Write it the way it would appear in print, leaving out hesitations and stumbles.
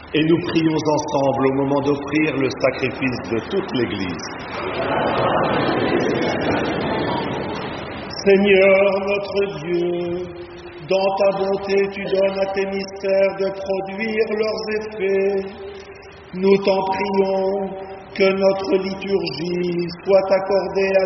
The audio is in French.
Et nous prions ensemble au moment d'offrir le sacrifice de toute l'Église. Seigneur notre Dieu, dans ta bonté tu donnes à tes mystères de produire leurs effets. Nous t'en prions que notre liturgie soit accordée à